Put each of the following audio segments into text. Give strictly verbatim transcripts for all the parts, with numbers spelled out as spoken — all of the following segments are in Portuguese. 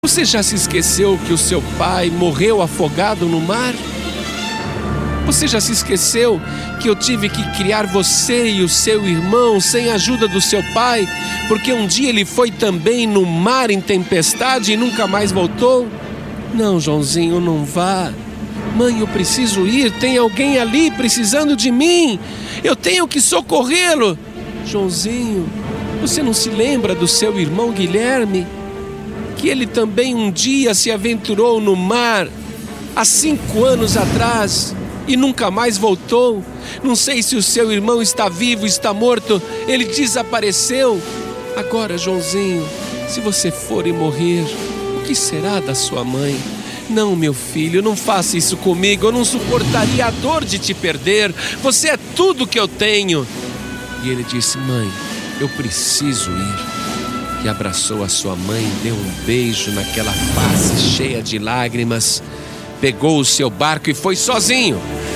Você já se esqueceu que o seu pai morreu afogado no mar? Você já se esqueceu que eu tive que criar você e o seu irmão sem a ajuda do seu pai, porque um dia ele foi também no mar em tempestade e nunca mais voltou? Não, Joãozinho, não vá. Mãe, eu preciso ir, tem alguém ali precisando de mim. Eu tenho que socorrê-lo. Joãozinho, você não se lembra do seu irmão Guilherme? Que ele também um dia se aventurou no mar, há cinco anos atrás, e nunca mais voltou. Não sei se o seu irmão está vivo, está morto, ele desapareceu. Agora, Joãozinho, se você for e morrer, o que será da sua mãe? Não, meu filho, não faça isso comigo, eu não suportaria a dor de te perder. Você é tudo que eu tenho. E ele disse: mãe, eu preciso ir. E abraçou a sua mãe, deu um beijo naquela face cheia de lágrimas, pegou o seu barco e foi sozinho.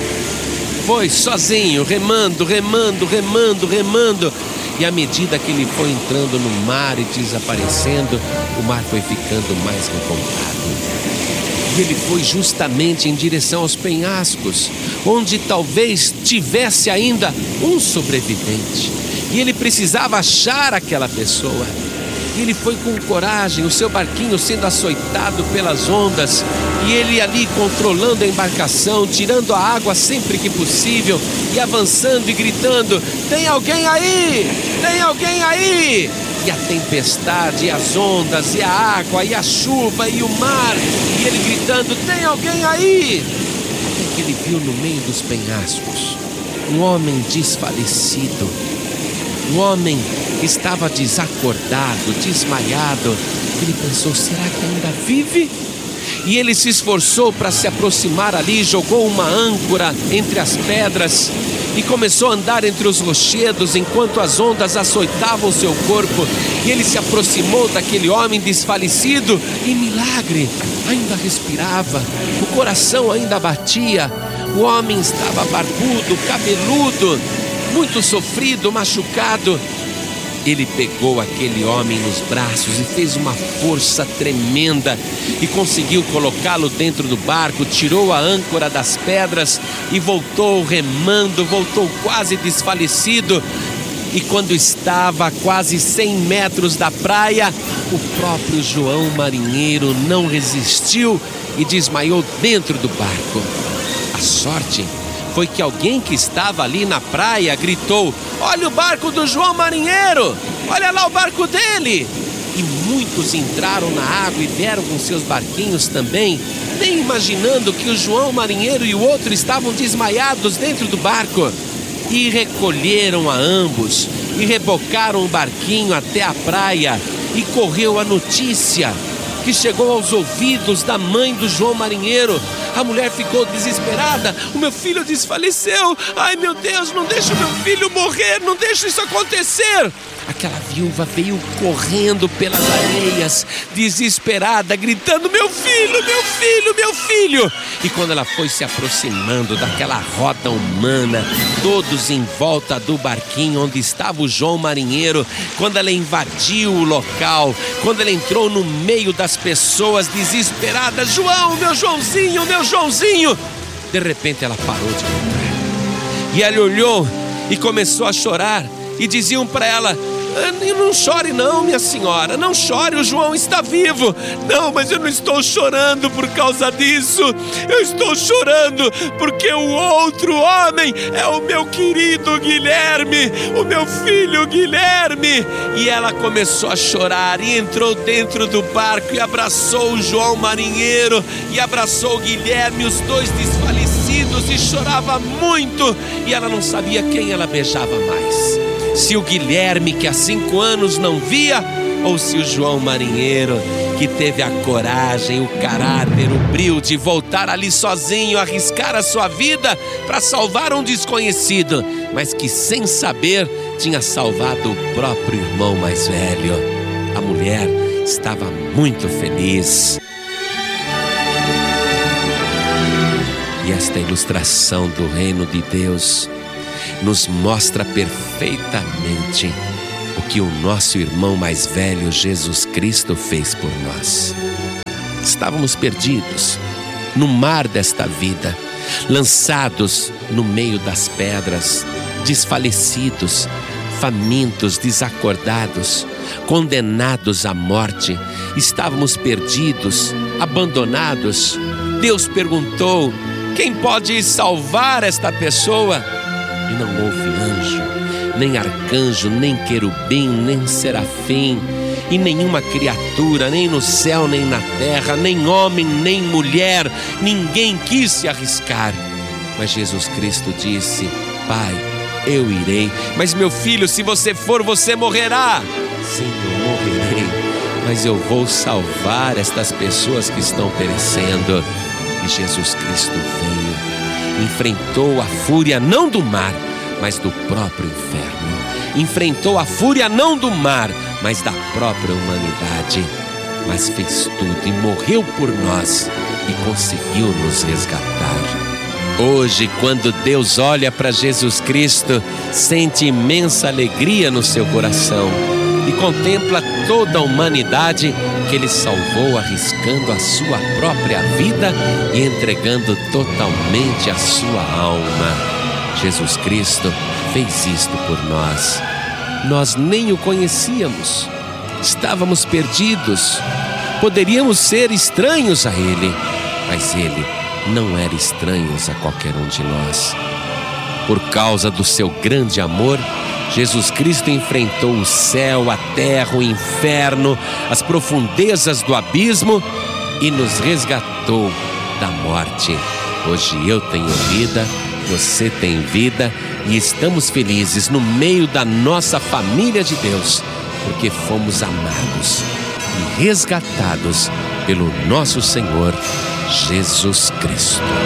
Foi sozinho, remando, remando, remando, remando. E à medida que ele foi entrando no mar e desaparecendo, o mar foi ficando mais revoltado. E ele foi justamente em direção aos penhascos, onde talvez tivesse ainda um sobrevivente. E ele precisava achar aquela pessoa. E ele foi com coragem, o seu barquinho sendo açoitado pelas ondas, e ele ali controlando a embarcação, tirando a água sempre que possível, e avançando e gritando: tem alguém aí? Tem alguém aí? E a tempestade, e as ondas, e a água, e a chuva, e o mar, e ele gritando: tem alguém aí? Até que ele viu no meio dos penhascos um homem desfalecido. O homem estava desacordado, desmaiado. Ele pensou: será que ainda vive? E ele se esforçou para se aproximar ali, jogou uma âncora entre as pedras e começou a andar entre os rochedos enquanto as ondas açoitavam seu corpo. E ele se aproximou daquele homem desfalecido e, milagre, ainda respirava, o coração ainda batia. O homem estava barbudo, cabeludo, muito sofrido, machucado. Ele pegou aquele homem nos braços e fez uma força tremenda e conseguiu colocá-lo dentro do barco, tirou a âncora das pedras e voltou remando, voltou quase desfalecido. E quando estava a quase cem metros da praia, o próprio João marinheiro não resistiu e desmaiou dentro do barco. A sorte foi que alguém que estava ali na praia gritou: olha o barco do João marinheiro, olha lá o barco dele. E muitos entraram na água e vieram com seus barquinhos também, nem imaginando que o João marinheiro e o outro estavam desmaiados dentro do barco. E recolheram a ambos e rebocaram o barquinho até a praia. E correu a notícia que chegou aos ouvidos da mãe do João marinheiro. A mulher ficou desesperada: o meu filho desfaleceu, ai meu Deus, não deixa o meu filho morrer, não deixa isso acontecer. Aquela viúva veio correndo pelas areias, desesperada, gritando: meu filho, meu filho, meu filho. E quando ela foi se aproximando daquela roda humana, todos em volta do barquinho onde estava o João marinheiro, quando ela invadiu o local, quando ela entrou no meio das pessoas desesperada: João, meu Joãozinho, meu Joãozinho. De repente ela parou de cantar e ela olhou e começou a chorar. E diziam para ela: não chore não, minha senhora, não chore, o João está vivo. Não, mas eu não estou chorando por causa disso. Eu estou chorando porque o outro homem é o meu querido Guilherme, o meu filho Guilherme. E ela começou a chorar e entrou dentro do barco e abraçou o João marinheiro e abraçou o Guilherme, os dois desfalecidos, e chorava muito. E ela não sabia quem ela beijava mais, se o Guilherme, que há cinco anos não via, ou se o João marinheiro, que teve a coragem, o caráter, o brio de voltar ali sozinho, arriscar a sua vida para salvar um desconhecido, mas que sem saber tinha salvado o próprio irmão mais velho. A mulher estava muito feliz. E esta ilustração do reino de Deus nos mostra perfeitamente o que o nosso irmão mais velho Jesus Cristo fez por nós. estávamos perdidos no mar desta vida, lançados no meio das pedras, desfalecidos, famintos, desacordados, condenados à morte. Estávamos perdidos, abandonados. Deus perguntou: quem pode salvar esta pessoa? E não houve anjo, nem arcanjo, nem querubim, nem serafim, e nenhuma criatura, nem no céu, nem na terra, nem homem, nem mulher, ninguém quis se arriscar. Mas Jesus Cristo disse: Pai, eu irei, mas meu filho, se você for, você morrerá. Sim, eu morrerei, mas eu vou salvar estas pessoas que estão perecendo. E Jesus Cristo veio, enfrentou a fúria não do mar, mas do próprio inferno. Enfrentou a fúria não do mar, mas da própria humanidade. Mas fez tudo e morreu por nós e conseguiu nos resgatar. Hoje, quando Deus olha para Jesus Cristo, sente imensa alegria no seu coração e contempla toda a humanidade que Ele salvou, arriscando a sua própria vida e entregando totalmente a sua alma. Jesus Cristo fez isto por nós. Nós nem o conhecíamos, estávamos perdidos, poderíamos ser estranhos a Ele, mas Ele não era estranho a qualquer um de nós. Por causa do seu grande amor, Jesus Cristo enfrentou o céu, a terra, o inferno, as profundezas do abismo e nos resgatou da morte. Hoje eu tenho vida, você tem vida e estamos felizes no meio da nossa família de Deus, porque fomos amados e resgatados pelo nosso Senhor Jesus Cristo.